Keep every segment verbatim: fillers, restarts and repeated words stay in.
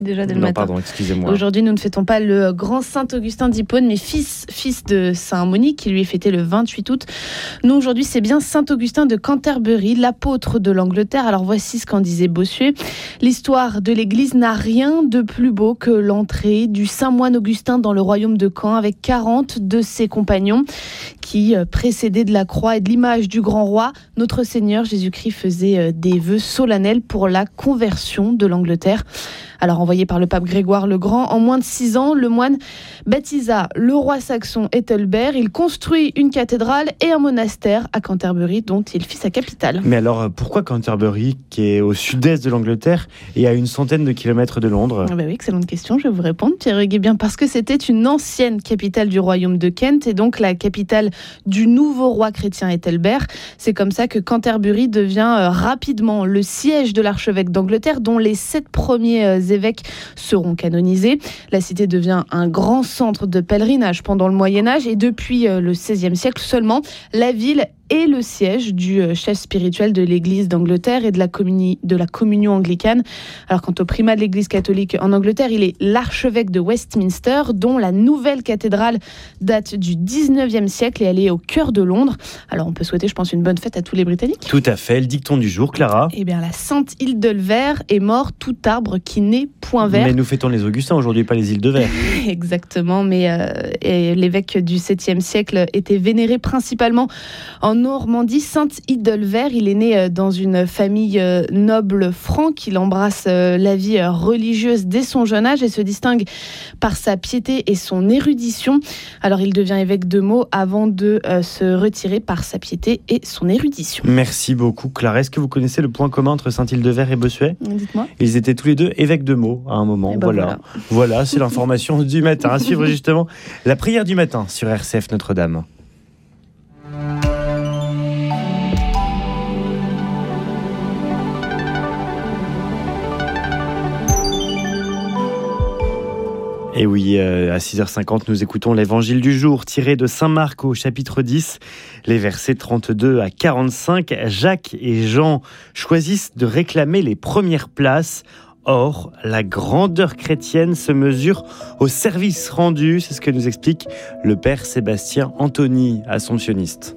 Déjà dès le non, matin. Pardon, excusez-moi. Aujourd'hui, nous ne fêtons pas le grand Saint-Augustin d'Hippone, mais fils, fils de Saint-Monique, qui lui est fêté le vingt-huit août. Nous, aujourd'hui, c'est bien Saint-Augustin de Canterbury, l'apôtre de l'Angleterre. Alors voici ce qu'en disait Bossuet. L'histoire de l'Église n'a rien de plus beau que l'entrée du saint moine Augustin dans le royaume de Caen, avec quarante de ses compagnons qui, précédés de la croix et de l'image du grand roi, notre Seigneur Jésus-Christ faisait des vœux solennels pour la conversion de l'Angleterre. Alors envoyé par le pape Grégoire le Grand, en moins de six ans, le moine baptisa le roi saxon Ethelbert. Il construit une cathédrale et un monastère à Canterbury, dont il fit sa capitale. Mais alors, pourquoi Canterbury, qui est au sud-est de l'Angleterre et à une centaine de kilomètres de Londres ? Ah bah oui, excellente question, je vais vous répondre, Pierre Huguet. Bien parce que c'était une ancienne capitale du royaume de Kent et donc la capitale du nouveau roi chrétien Ethelbert. C'est comme ça que Canterbury devient rapidement le siège de l'archevêque d'Angleterre, dont les sept premiers évêques seront canonisés. La cité devient un grand centre de pèlerinage pendant le Moyen-Âge et depuis le seizième siècle seulement, la ville est le siège du chef spirituel de l'Église d'Angleterre et de la, communi- de la communion anglicane. Alors quant au primat de l'Église catholique en Angleterre, il est l'archevêque de Westminster, dont la nouvelle cathédrale date du dix-neuvième siècle et elle est au cœur de Londres. Alors on peut souhaiter, je pense, une bonne fête à tous les Britanniques. Tout à fait. Le dicton du jour, Clara. Eh bien, la sainte île de Verre est mort tout arbre qui n'est point vert. Mais nous fêtons les Augustins aujourd'hui, pas les îles de Verre. Exactement, mais euh, et l'évêque du septième siècle était vénéré principalement en Normandie. Saint Iddelver, il est né dans une famille noble franque. Il embrasse la vie religieuse dès son jeune âge et se distingue par sa piété et son érudition. Alors il devient évêque de Meaux avant de euh, se retirer par sa piété et son érudition. Merci beaucoup, Clara. Est-ce que vous connaissez le point commun entre Saint-Hildever et Bossuet ? Dites-moi. Ils étaient tous les deux évêques de Meaux à un moment. Eh ben voilà. voilà. Voilà, c'est l'information du matin. À suivre justement la prière du matin sur R C F Notre-Dame. Et oui, euh, à six heures cinquante, nous écoutons l'évangile du jour tiré de Saint Marc au chapitre dix, les versets trente-deux à quarante-cinq. Jacques et Jean choisissent de réclamer les premières places. Or, la grandeur chrétienne se mesure au service rendu. C'est ce que nous explique le père Sébastien Anthony, assomptionniste.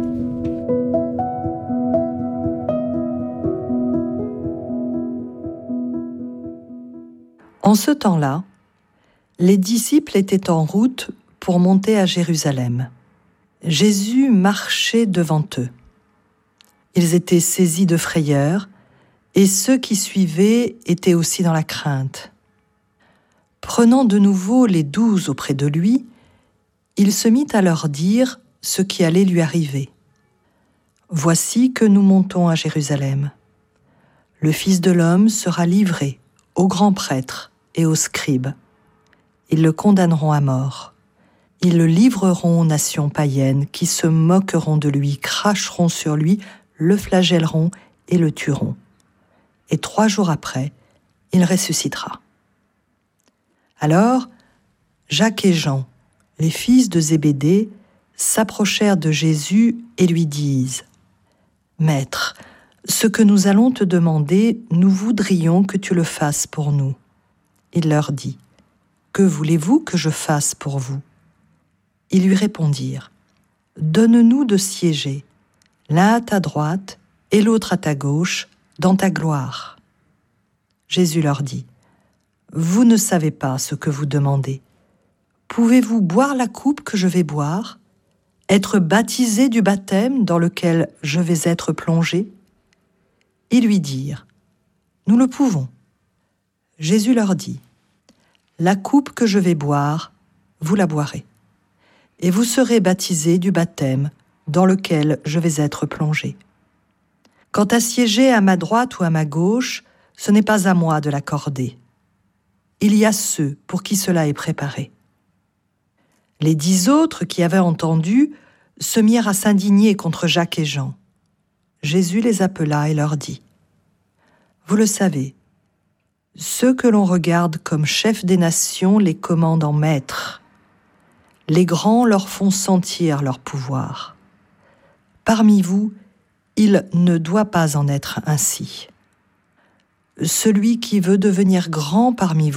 En ce temps-là, les disciples étaient en route pour monter à Jérusalem. Jésus marchait devant eux. Ils étaient saisis de frayeur, et ceux qui suivaient étaient aussi dans la crainte. Prenant de nouveau les douze auprès de lui, il se mit à leur dire ce qui allait lui arriver. « Voici que nous montons à Jérusalem. Le Fils de l'homme sera livré aux grands prêtres et aux scribes. Ils le condamneront à mort. Ils le livreront aux nations païennes qui se moqueront de lui, cracheront sur lui, le flagelleront et le tueront. Et trois jours après, il ressuscitera. » Alors, Jacques et Jean, les fils de Zébédée, s'approchèrent de Jésus et lui disent « Maître, ce que nous allons te demander, nous voudrions que tu le fasses pour nous. » Il leur dit « Que voulez-vous que je fasse pour vous ?» Ils lui répondirent « Donne-nous de siéger, l'un à ta droite et l'autre à ta gauche, dans ta gloire. » Jésus leur dit « Vous ne savez pas ce que vous demandez. Pouvez-vous boire la coupe que je vais boire, être baptisé du baptême dans lequel je vais être plongé ?» Ils lui dirent « Nous le pouvons. » Jésus leur dit « La coupe que je vais boire, vous la boirez, et vous serez baptisés du baptême dans lequel je vais être plongé. Quant à siéger à ma droite ou à ma gauche, ce n'est pas à moi de l'accorder. Il y a ceux pour qui cela est préparé. » Les dix autres qui avaient entendu se mirent à s'indigner contre Jacques et Jean. Jésus les appela et leur dit « Vous le savez, ceux que l'on regarde comme chefs des nations les commandent en maîtres. Les grands leur font sentir leur pouvoir. Parmi vous, il ne doit pas en être ainsi. Celui qui veut devenir grand parmi vous